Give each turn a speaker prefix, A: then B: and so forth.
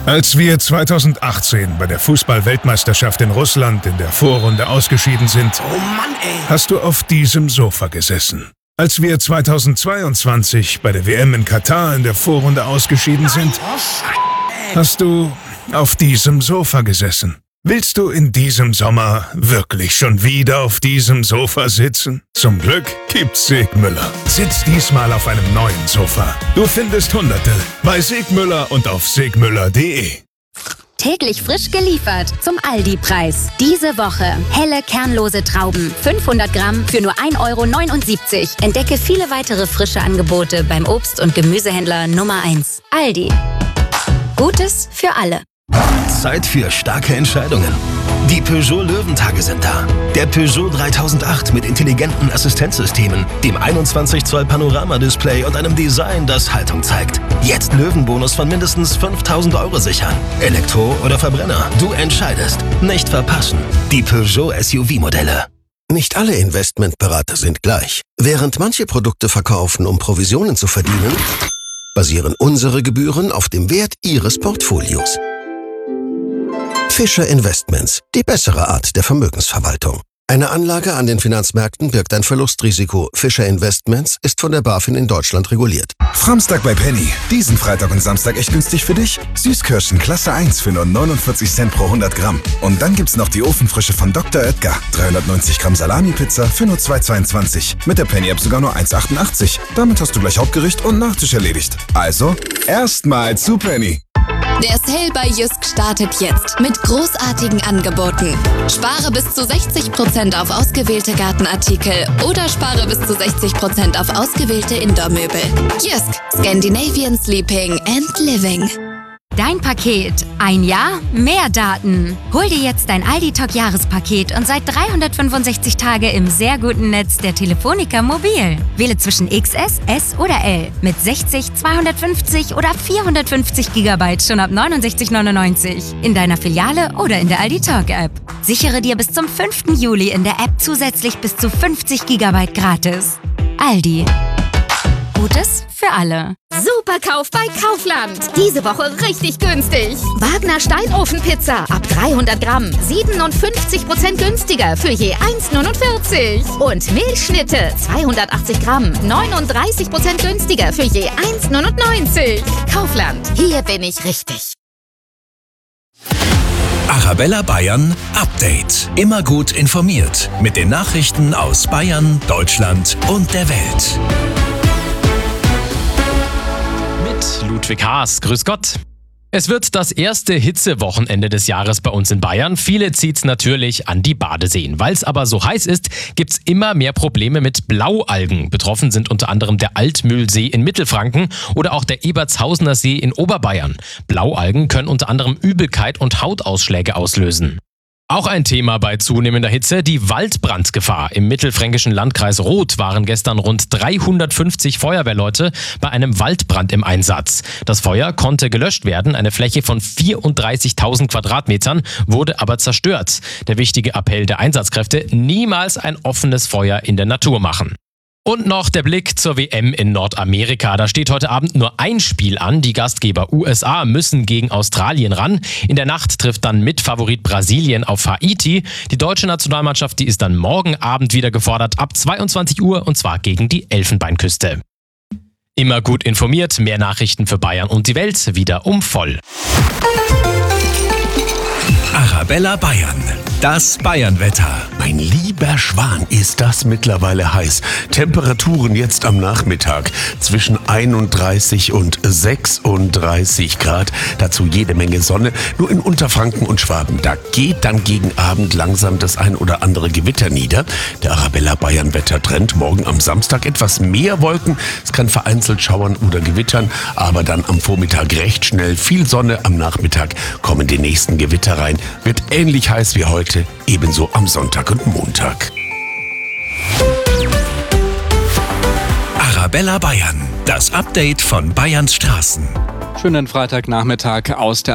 A: Als wir 2018 bei der Fußball-Weltmeisterschaft in Russland in der Vorrunde ausgeschieden sind,
B: Oh Mann, ey!
A: hast du auf diesem Sofa gesessen. Als wir 2022 bei der WM in Katar in der Vorrunde ausgeschieden sind,
B: Oh, Scheiße!
A: hast du auf diesem Sofa gesessen. Willst du in diesem Sommer wirklich schon wieder auf diesem Sofa sitzen? Zum Glück gibt's Segmüller. Sitz diesmal auf einem neuen Sofa. Du findest Hunderte bei Segmüller und auf segmüller.de.
C: Täglich frisch geliefert zum Aldi-Preis. Diese Woche helle, kernlose Trauben. 500 Gramm für nur 1,79 €. Entdecke viele weitere frische Angebote beim Obst- und Gemüsehändler Nummer 1. Aldi. Gutes für alle.
D: Zeit für starke Entscheidungen. Die Peugeot Löwentage sind da. Der Peugeot 3008 mit intelligenten Assistenzsystemen, dem 21 Zoll Panoramadisplay und einem Design, das Haltung zeigt. Jetzt Löwenbonus von mindestens 5.000 € sichern. Elektro oder Verbrenner, du entscheidest. Nicht verpassen. Die Peugeot SUV-Modelle.
E: Nicht alle Investmentberater sind gleich. Während manche Produkte verkaufen, um Provisionen zu verdienen, basieren unsere Gebühren auf dem Wert Ihres Portfolios. Fischer Investments, die bessere Art der Vermögensverwaltung. Eine Anlage an den Finanzmärkten birgt ein Verlustrisiko. Fischer Investments ist von der BaFin in Deutschland reguliert.
F: Framstag bei Penny. Diesen Freitag und Samstag echt günstig für dich? Süßkirschen Klasse 1 für nur 49 Cent pro 100 Gramm. Und dann gibt's noch die Ofenfrische von Dr. Oetker. 390 Gramm Salami-Pizza für nur 2,22. Mit der Penny-App sogar nur 1,88. Damit hast du gleich Hauptgericht und Nachtisch erledigt. Also, erstmal zu Penny.
G: Der Sale bei Jysk startet jetzt mit großartigen Angeboten. Spare bis zu 60% auf ausgewählte Gartenartikel oder spare bis zu 60% auf ausgewählte Indoor-Möbel. Jysk, Scandinavian Sleeping and Living.
C: Dein Paket. Ein Jahr, mehr Daten. Hol dir jetzt dein Aldi-Talk-Jahrespaket und seit 365 Tage im sehr guten Netz der Telefonica Mobil. Wähle zwischen XS, S oder L mit 60, 250 oder 450 GB schon ab 69,99 € in deiner Filiale oder in der Aldi-Talk-App. Sichere dir bis zum 5. Juli in der App zusätzlich bis zu 50 GB gratis. Aldi. Gutes für alle.
H: Superkauf bei Kaufland. Diese Woche richtig günstig. Wagner Steinofenpizza ab 300 Gramm. 57% günstiger für je 1,49 €. Und Milchschnitte 280 Gramm. 39% günstiger für je 1,99 €. Kaufland. Hier bin ich richtig.
D: Arabella Bayern Update. Immer gut informiert mit den Nachrichten aus Bayern, Deutschland und der Welt.
I: Ludwig Haas, grüß Gott. Es wird das erste Hitzewochenende des Jahres bei uns in Bayern. Viele zieht's natürlich an die Badeseen. Weil es aber so heiß ist, gibt's immer mehr Probleme mit Blaualgen. Betroffen sind unter anderem der Altmühlsee in Mittelfranken oder auch der Ebertshausener See in Oberbayern. Blaualgen können unter anderem Übelkeit und Hautausschläge auslösen. Auch ein Thema bei zunehmender Hitze, die Waldbrandgefahr. Im mittelfränkischen Landkreis Roth waren gestern rund 350 Feuerwehrleute bei einem Waldbrand im Einsatz. Das Feuer konnte gelöscht werden, eine Fläche von 34.000 Quadratmetern wurde aber zerstört. Der wichtige Appell der Einsatzkräfte: niemals ein offenes Feuer in der Natur machen. Und noch der Blick zur WM in Nordamerika. Da steht heute Abend nur ein Spiel an. Die Gastgeber USA müssen gegen Australien ran. In der Nacht trifft dann Mitfavorit Brasilien auf Haiti. Die deutsche Nationalmannschaft, die ist dann morgen Abend wieder gefordert ab 22 Uhr und zwar gegen die Elfenbeinküste. Immer gut informiert, mehr Nachrichten für Bayern und die Welt wieder um voll.
D: Arabella Bayern. Das Bayernwetter.
J: Mein lieber Schwan, ist das mittlerweile heiß. Temperaturen jetzt am Nachmittag zwischen 31 und 36 Grad. Dazu jede Menge Sonne. Nur in Unterfranken und Schwaben, da geht dann gegen Abend langsam das ein oder andere Gewitter nieder. Der Arabella Bayern Wettertrend. Morgen am Samstag etwas mehr Wolken. Es kann vereinzelt schauern oder gewittern, aber dann am Vormittag recht schnell viel Sonne. Am Nachmittag kommen die nächsten Gewitter rein. Wird ähnlich heiß wie heute. Ebenso am Sonntag und Montag.
D: Arabella Bayern. Das Update von Bayerns Straßen.
K: Schönen Freitagnachmittag aus der